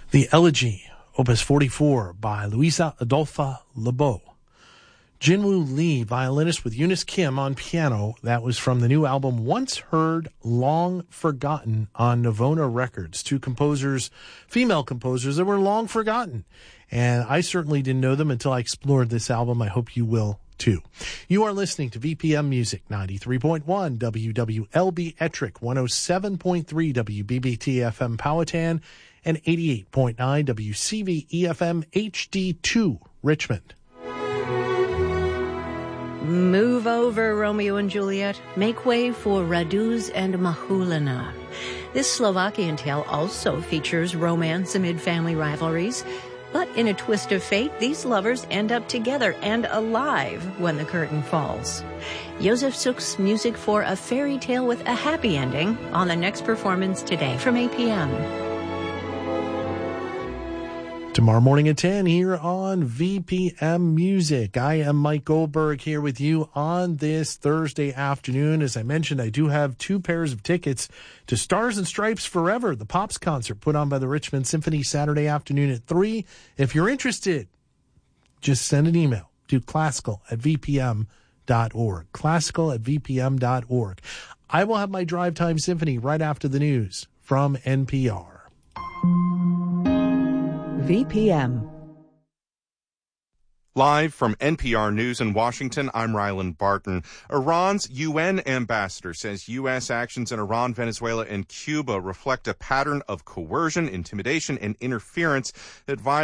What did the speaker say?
The Elegy, Opus 44 by Luisa Adolfa Lebeau. Jinwoo Lee, violinist with Eunice Kim on piano. That was from the new album Once Heard, Long Forgotten on Navona Records. Two composers, female composers that were long forgotten. And I certainly didn't know them until I explored this album. I hope you will too. You are listening to VPM Music 93.1 WWLB Ettrick, 107.3 WBBT FM Powhatan, and 88.9 WCVE FM HD2 Richmond. Move over, Romeo and Juliet. Make way for Raduz and Mahulina. This Slovakian tale also features romance amid family rivalries. But in a twist of fate, these lovers end up together and alive when the curtain falls. Josef Suk's music for a fairy tale with a happy ending on the next performance today from 8 p.m. Tomorrow morning at 10 here on VPM Music. I am Mike Goldberg here with you on this Thursday afternoon. As I mentioned, I do have 2 pairs of tickets to Stars and Stripes Forever, the Pops concert put on by the Richmond Symphony Saturday afternoon at 3. If you're interested, just send an email to classical@vpm.org. Classical@vpm.org. I will have my Drive Time Symphony right after the news from NPR. VPM. Live from NPR News in Washington, I'm Ryland Barton. Iran's UN ambassador says U.S. actions in Iran, Venezuela, and Cuba reflect a pattern of coercion, intimidation, and interference that violates